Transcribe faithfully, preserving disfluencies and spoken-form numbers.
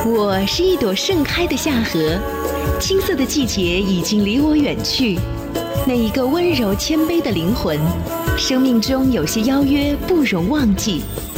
我是一朵盛开的夏荷，青涩的季节已经离我远去。那一个温柔谦卑的灵魂，生命中有些邀约不容忘记。